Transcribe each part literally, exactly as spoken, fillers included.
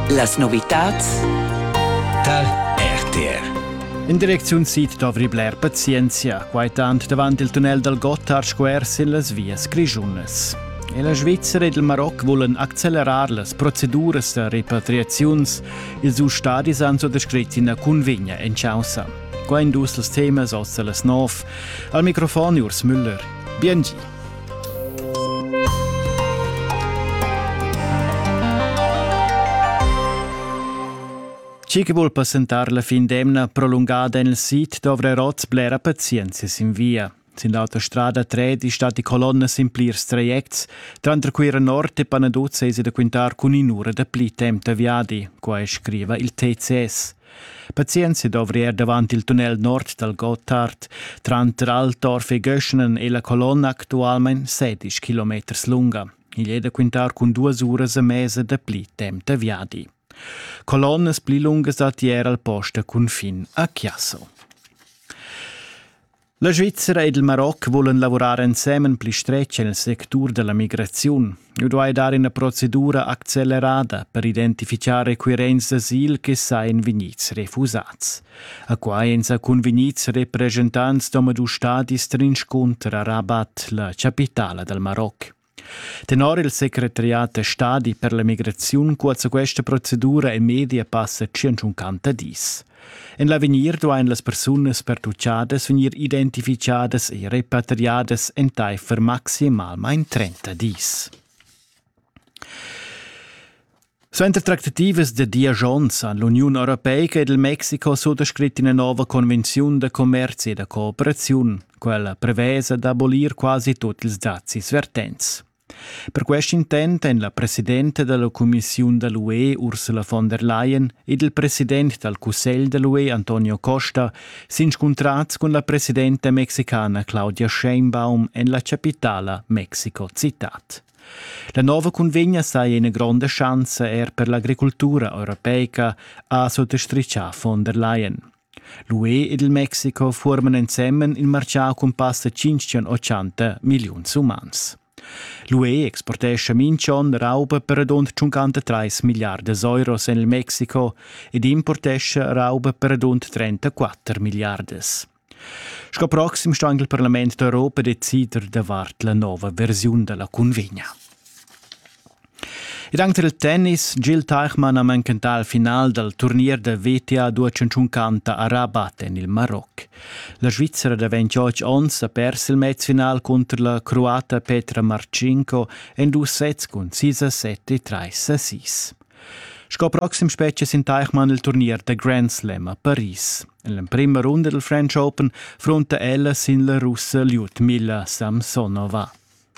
Las novitats dal R T R. In direzione Sid dovri bler pazienza, quai tant davanti il tunnel del Gotthard Square sin las vias grigiunas. E la Svizzera e il Maroc volen accelerar las proceduras de repatriaziuns. Ils due stadi san so descritti in a convegna in Chausa. Qua indus las temas aus las nov. Al microfono Urs Müller. Biengi. Ci che vuol presentar la fin d'emna prolungata nel sit dovre roz blera pazienza sin via. Sin l'autostrada tre di stati colonne simplirs trajects, trantre quera nord e Panaduzza esi da quintar con un'ora da pli temp viadi, qua scriva il T C S. Pazienza dovre er davanti il tunnel nord del Gotthard, trantre Altdorf e Göschenen e la colonna attualmente sedici chilometri lunga. Il è da quintar con due ore e mese da pli temp viadi. Colonnes pli lungas da tiera al posto con fin a Chiasso. La Svizzera e il Maroc volen lavorare insieme pli stretch nel sector della migrazione. E dovrai dare una procedura accelerata per identificare requirents d'asil che sain vegnits refusats. A quai ensa convegnits representanti doma du stadis trinschunter a Rabat, la capitale del Maroc. Tenor il segretariato stadi per la migrazione quazza questa procedura in media passa cinquanta dis. In l'avenir duain las personas pertucciadas venir identificadas e repatriadas en taifer maximal ma in trenta dis. Suenter tractativas de diagions all'Unione Europea ed il Mexico sottoscritti una nuova convenzione de commercio e de cooperazione, quella prevesa da abolir quasi tutti i dazi svertents. Per questo intento, la Presidente della Commissione dell'U E, Ursula von der Leyen, ed il Presidente del Consiglio dell'U E, Antonio Costa, si incontrati con la Presidente mexicana Claudia Sheinbaum in la capitale Mexico citat. La nuova convegna sai una grande chance er per l'agricoltura europea a sottostriccia von der Leyen. L'U E ed il Mexico formano insieme il mercato con passa cinquecentottanta milioni umans. L'U E exportesce mincion rauba per rund cinquantatré miliardi euro in il Mexico ed importesce rauba per rund trentaquattro miliardi. Sco proxim sta anche il Parlamento d'Europa decider davart la nuova versione della convegna. Ed anche il tennis, Jill Teichmann ha mancato al final del turnier de V T A duecentocinquanta a Rabat in il Maroc. La Svizzera de ventotto ons ha perso il mezzofinale contro la croata Petra Marcinko in due sets con sei a sette, tre a sei. Sco proxim specie sin Teichmann il turnier de Grand Slam a Paris. Nella prima ronda del French Open fronte ella sin la russa Lyudmila Samsonova.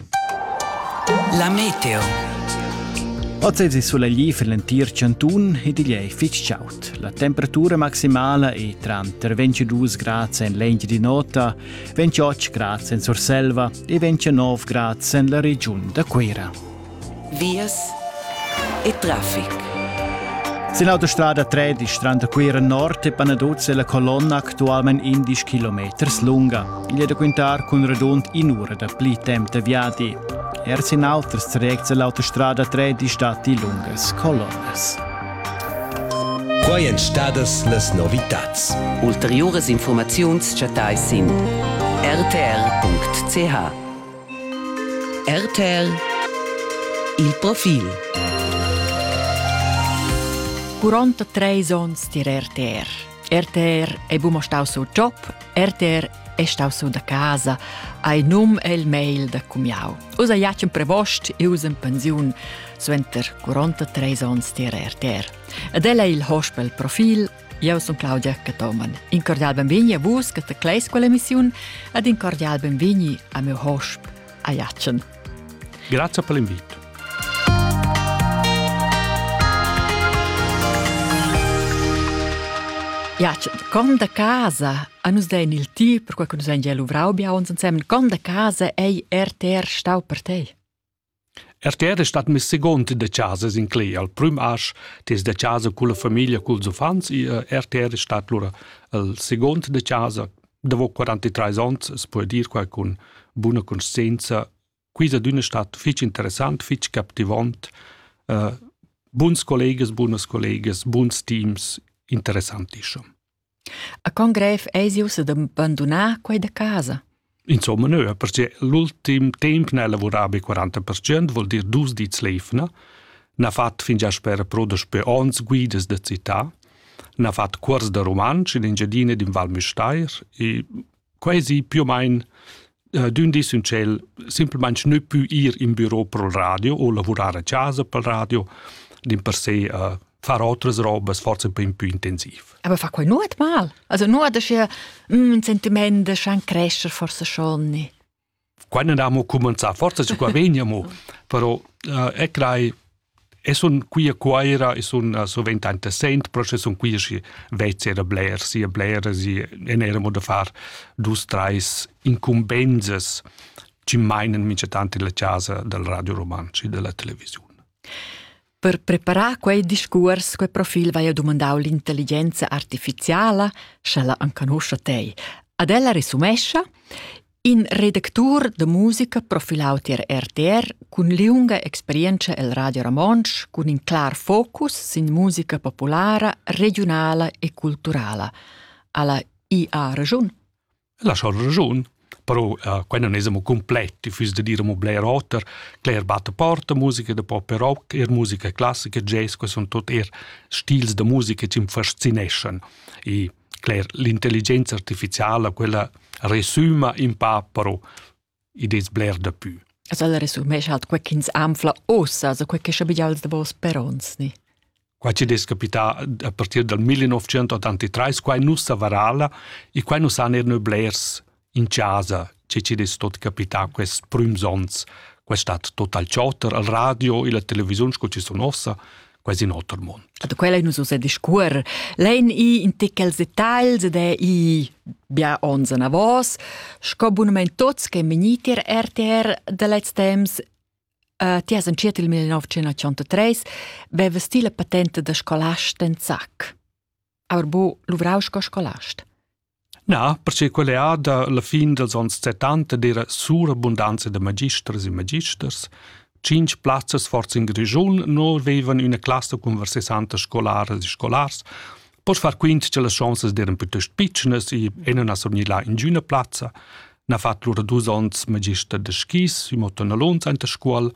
La meteo. Oggi sulla gli per l'antir Cantun e di lei ficciaut. La temperatura maximale è tra ventidue gradi in Lengi di Nota, ventotto gradi in Surselva e ventinove gradi in la regione da Quera. Vias e traffic. Sull'autostrada tre di Stranda Quera Nord e Panaduzza la colonna attualmente undici chilometri lunga. Il è da quintar con redond in ora da pli temp de viadi. Erst in alters trajects l'autostrada tre di stati lungas colonnes. Quai en stadas las novitats. Ulteriores informaziuns chatai sin r t r punct c h. R T R il profil. quarantatré ons dir R T R. R T R è bumo stau su job, R T R è stau su da casa, ai num e il mail da cumiau. Usa jacem prevost e usa in pensiun, suenter quarantatré ons dir R T R. Ed ella il hospel profil, io son Claudia Catoman. In cordial benvini a vus che te clais quella missione, ed in cordial benvini a mio hosp, a jacem. Grazie per l'invito. Ja, con da casa, a nus den il ti, per quel che nus en luvrau bia uns insieme, con da casa ei R T R stau per te? R T R è stat mis secondo de casas in Clea. Al prim as tes de casa con la famiglia, con i fans, e uh, R T R è stat lura il secondo de casa, dopo quarantatré anni, si può dire qua con buona coscienza. Qui è una stat fic interessant, fic captivant, uh, buns collegas, bunas collegas, buns teams, interessantissimo. A con gref eisius ad abbandonar quei da casa? Insomma, no, perché l'ultim tempo ne lavorava quaranta per cento, vuol dire dus dits lefna, n'ha fatto fin già spera prodes per onze guides de città, n'ha fatto corsi de romanci in Engiadina di Val Müstair e quasi più o meno uh, d'un dis un ciel semplicemente non più ir in bureau per il radio o lavorare a casa per il radio, din per sé uh, fare altre robes forse un po' più intensiv. Aber fa quei nuot mal. Also nuot ist ja mm, un sentiment schon crescer forse schon ni. Quando abbiamo cominciato, forse ci qua veniamo, però uh, è che e sono qui a Quaira e sono uh, sovente interessant, però sono qui a vezzi a Blair, si a Blair, si e erano da fare due, tre incumbenze ci meinen mince tanti la casa del radio romanci della televisione. Per preparar quei discurs, quei profil vai a domandau l'intelligenza artificiale, se la anconosce tei. Ad ella risumescia, in redactur de musica profilau tier R T R, cun lunga esperienza el Radio Romansch, cun in clar focus sin musica populara, regionale e culturale. Alla I A ragione? La so ragione. Però uh, quando non siamo completi, fus da dire Blair Otter, Claire batte porta, musica de pop e rock, er musica classica, jazz, que sono tutti er stils de musica che mi fascinano. E Claire, l'intelligenza artificiale, quella resuma in pa, però id es Blair da più. Also la resume ist halt quel ins ampla ossa, also quel che schabiglials de vos perons, ni? Qua ci des capita a partir del millenovecentottantatré, qua non sa varala, e qua non sa ne Blairs in casa, ci ci des tot capita quest prümsons, quest stat total chotter, al radio e la televisione sco ci sono ossa, quasi in altro mondo. Ad quella non so se discuor. Lein i in tickels details de i bia onzen a vos, sco bunamen tots che meniter R T R de let's temps uh, ti has anciet il millenovecentottantatré, beva stile patente de scolast en zac. Aber bo luvrau sco scolast? No, perché quelle ha alla fine dels anni settanta era surabbondanza de magisters e magisters. Cinque plazzas forse in regione non avevano una classe con sessanta scolari e scolars. Per far quindi che le chance erano piuttosto piccole e non sono là in una piazza. Ne fatto loro due anni magister de skis, in Motonalons in der scuola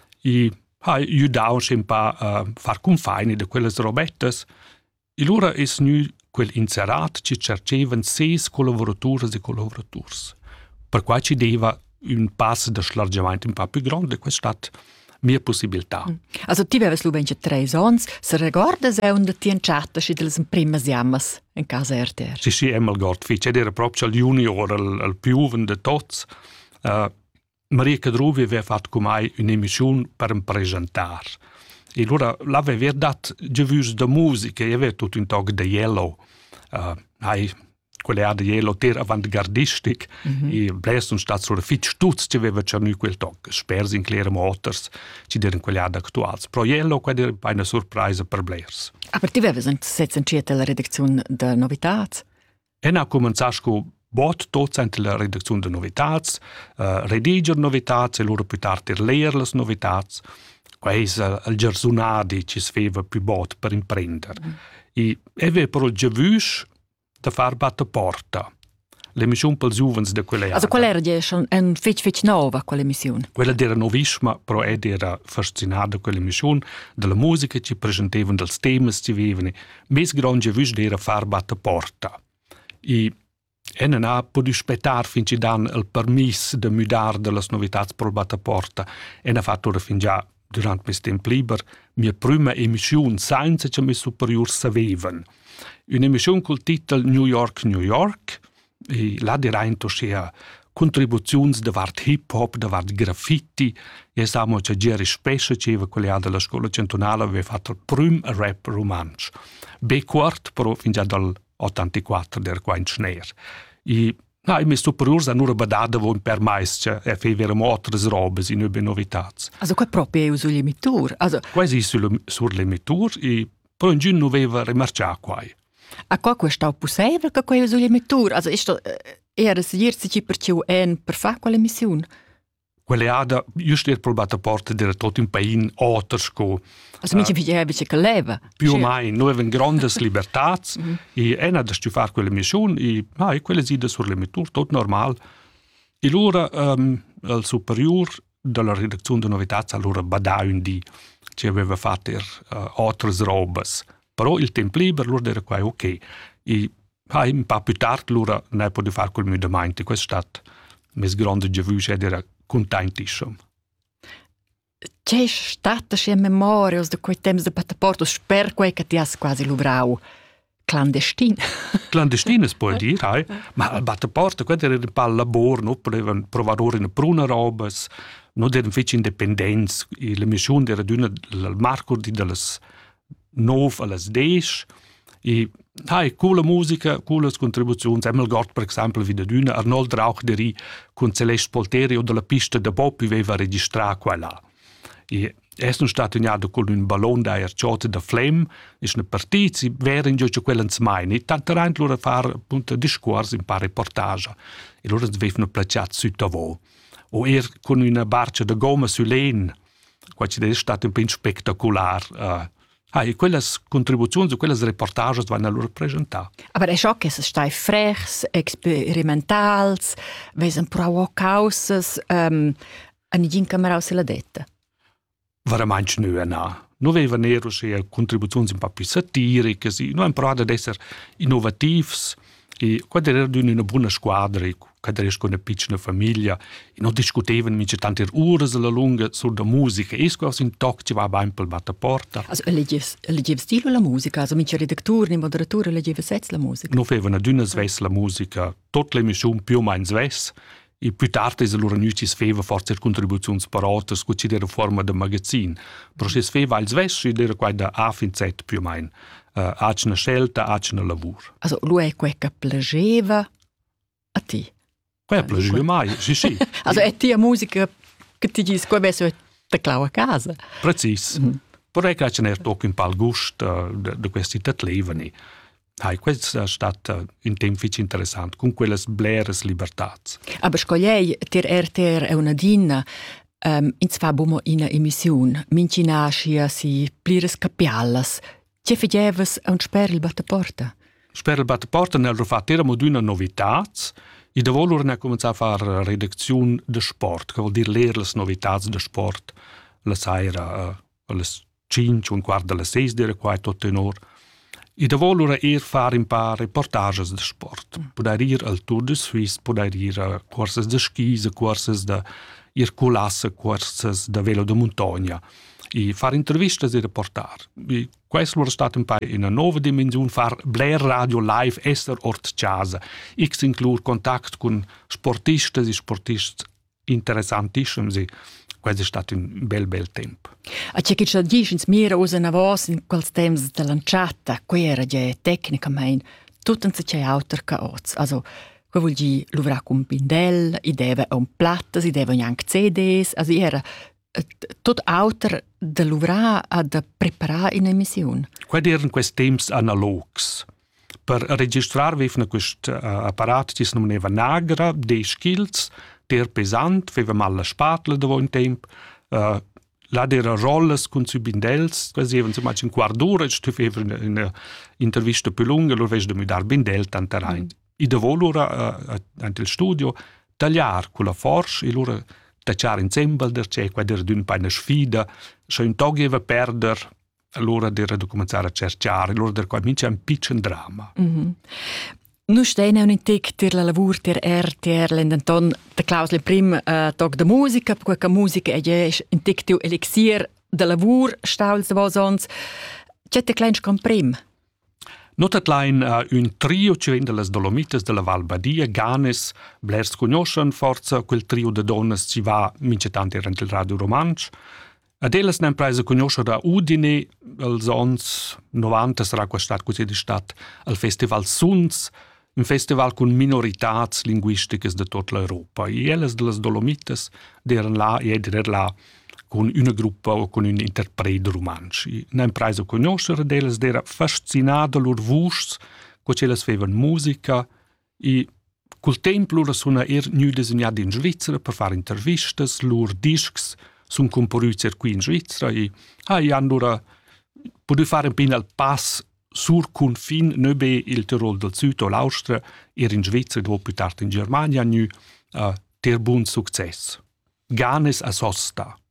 e ha aiutato un po' a far confini di quelle robettes. E loro è nu quel inserat ci cercevano sei collaboratori e collaboratori. Per cui ci deva un passo di slargamento un po' più grande, questa è stata mia possibilità. Mm. Also ti avevi lu benche tre anni, se ricorda se un ti enciatta si delle prime jammas in casa R T R? Sì, sì, Emil Gortfic, ed era proprio il junior, il, il più giovane di tutti. Uh, Maria Cadruvi aveva fatto con me un'emissione per presentare. E allora l'aveva dato giovus de musica, e aveva tutto un tocco di Yellow. Uh, hai, quelle ha di Yellow ter avantgardistic, mm-hmm. e blei sono stati solo fitch tutti che aveva già quel tocco. Spers in Claire Motors, ci dicono quelle ha attuali. Però Yellow, quella era una sorpresa per Blairs. Ah, per ti avevi sentito la redazione de novità? E ha cominciato con bot tots anche la redazione de novità, uh, redigere novità, e loro più tardi leer le novità. Questo è il gersonadi che si faceva più bot per imprendere. Mm. E aveva però già visto da far batte porta. L'emissione per i giovani di quelle anni. Also quella era già un fitch fitch nuova, quell'emissione? Quella era novissima, però era fascinata quell'emissione della musica che presentavano, dei temi che avevano. Més gran già visto era far batte porta. E e non ha potuto aspettare fin ci danno il permesso di mudare delle novità per batte porta. E ne ha fatto fin già durante questo tempo libero, mia prima emissione senza che i miei superiori sapevano. Un'emissione col titolo New York, New York, e là dentro c'era contribuzioni da parte hip-hop, da parte graffiti, e sappiamo che Jerry Spesce, che aveva quella della scuola centonale, aveva fatto il primo rap romanzo. Ben corto, però fin già dal ottantaquattro era qua in Schneer. E no, i miei superiori hanno badato un per mais, cioè, e facevano altre robe, e non novità. Also, qua proprio è sull'emitur? Also... Quasi sull'emitur, e però in giù non aveva rimarciato qua. A qua questo è possibile che questo sull'emitur? Also, è era seguirsi per ciò en per fare quell'emissione? quelle ada, just er probata porta d'era tot un pain oters co. Also mince uh, vi che leva. Più o mai, noi avevamo grandes libertats mm-hmm. e ena da stu far quella mission e ah, e quelle sida sur le metur, tot normal. E l'ora um, il superior della redazione de novitats allora badà un di ci aveva fatto er, uh, altres robes. Però il tempo libero loro era qua ok. E ah, un po' più tardi loro ne poteva fare quel mio domani. Questo è stato mes grande giovus ed era contentissimo. C'è stata c'è memoria di quei tempi di passaporto, spero che ti has quasi luvrau clandestin. Clandestin si può dire, eh? Ma il passaporto, quello era un po' il lavoro, no? Potevano provare ora in prune robe, non erano fece indipendenza, e la missione era d'una, il marco di dalle nove alle dieci, e hai coole musica, coole contribuzioni. Emel Gott, per esempio, vide d'una, Arnold Rauchderi con Celeste Polterio della pista de Bob aveva registrato quella. E è stato ignato con un ballon da erciota da Flem, è una partita, si vera in gioco quella in smaini, e tanto rent loro a fare appunto discorsi, un po' reportage, e loro avevano placciato su tavò. O er con una barca de gomma su len, qua ci è stato un po' spettacolare. Uh, Ah, e quelle contribuzioni, quelle reportages vanno loro presentare. Aber è ciò che si sta frechs, experimentals, vesen pro causes, um, a nigin camerau se la detta. Veramente nu, no. Non aveva nero se contribuzioni un po' più satiriche, sì. Noi abbiamo provato ad essere innovativi, e quando era una buona squadra, quando era con una piccola famiglia, e non discutevano mica tante ore alla lunga sulla musica, e questo in tocco ci va bene per la porta. Also, leggevi stile la musica? Also, mica redattori, né moderatori, leggevi sez la musica? Non avevano d'una sves la musica, tutte le emissioni più o meno sves, e più tardi se loro non ci sfeva forse contribuzioni sparate, che era forma di magazzino. Però se sfeva il sves, era qua da A fin Z più o meno. Uh, haig una scelta, haig una lavoro. Also, lui è quel che piaceva a te? Quel piaceva mai, sì, sì. Also, è te la musica che ti dici che adesso te clau a casa? Precis. Mm-hmm. Però è che c'è anche un po' il gusto uh, di questi tatlevani. Hai, questo è stato un tempo interessante, con quelle bleres libertà. Aber scogliei, ter R T R è una dinna, um, in fa bomo in emissione, minci nascia si plires capiallas. Che faceves a un sper il batteporta? Sper il batteporta nel fatto era una novità, e da volere ne cominciare a fare redazione di sport, che vuol dire leggere le novità di sport, la sera uh, alle cinque, un quarto alle sei, dire qua tutto in ora. E da volere er fare un po' reportage di sport. Poter ir al Tour de Suisse, poter ir a corse di skis, corse di ir culasse, corse di velo di montagna. E fare interviste e reportare. E questo è stato un po' in una nuova dimensione, fare Blair Radio live, essere ort casa. X include contatto con sportisti e sportisti interessantissimi. Questo è stato un bel bel tempo. A c'è che ci dici, in mira usa una voce in quel tempo di lanciata, qui era già tecnicamente, tutto non c'è altro che oggi. Also, che vuol dire, l'uvrà con pindel, i deve un platte, i deve anche C Ds, also era tot auter de l'uvrà a de preparare in emissione. Questi erano questi tempi analogs. Per registrare avevano questo uh, apparato che si chiamava Nagra, dei skills, der pesant, aveva mal la spatola da un tempo, uh, là era rolles con subindels, quasi avevano insomma un quarto d'ora, e ci aveva una intervista più lunga, allora aveva da dare bindel tanto rein. Mm. E dopo allora, uh, nel studio, tagliare con la forza, e allora tacciare insieme, c'è qua era una una sfida, se un tog aveva perdere, allora era da cominciare a cercare, allora era qua c'è un piccolo dramma. Mm-hmm. Nu steine un intic ter la lavur ter R T R lendenton de clausle prim uh, tog de musica, perché musica è già intic tiu elixir de lavur stauls de vosons. C'è te kleins com prim? Notat lein uh, un trio ci vende las Dolomites de la Val Badia, Ganes, blers conoscen forza quel trio de donnes ci va mince tanti rent il Radio Romansch. Ad elles ne presa conoscere a Udine, als ons novanta sarà questa così di stat al Festival Suns, un festival con minoritats linguistiche de tutta l'Europa. E elles de las Dolomites deran là e eder là con una gruppa o con un interprete romansch. Ne han preso conoscere d'elles d'era fascinada lor vusts, co c'elles fevan musica e Col tempo loro sono er nu disegnati in Svizzera per fare intervistas, loro discs sono comporuti qui in Svizzera e ah, hanno loro potuto fare un po' il pass sur confine, non be il Tirol del Sud o l'Austria, er in Svizzera, dopo più tardi in Germania, nu uh, ter buon successo. Ganes a sosta.